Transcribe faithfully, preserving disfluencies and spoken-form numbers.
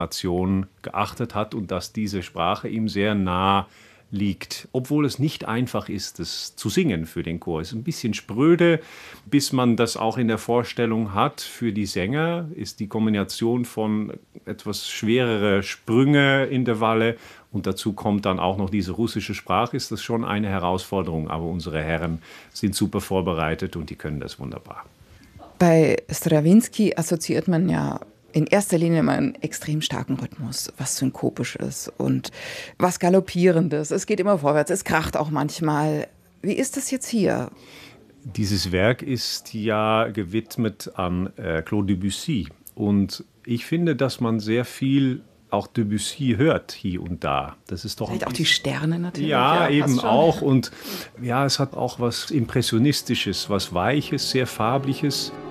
Nation geachtet hat und dass diese Sprache ihm sehr nah liegt, obwohl es nicht einfach ist, das zu singen für den Chor. Es ist ein bisschen spröde, bis man das auch in der Vorstellung hat. Für die Sänger ist die Kombination von etwas schwerere Sprünge in der Walle und dazu kommt dann auch noch diese russische Sprache, ist das schon eine Herausforderung. Aber unsere Herren sind super vorbereitet und die können das wunderbar. Bei Strawinsky assoziiert man ja in erster Linie immer einen extrem starken Rhythmus, was synkopisch ist und was Galoppierendes. Es geht immer vorwärts, es kracht auch manchmal. Wie ist das jetzt hier? Dieses Werk ist ja gewidmet an äh, Claude Debussy. Und ich finde, dass man sehr viel auch Debussy hört hier und da. Das ist doch Vielleicht auch die Sterne natürlich. Ja, ja eben auch. Und ja, es hat auch was Impressionistisches, was Weiches, sehr Farbliches.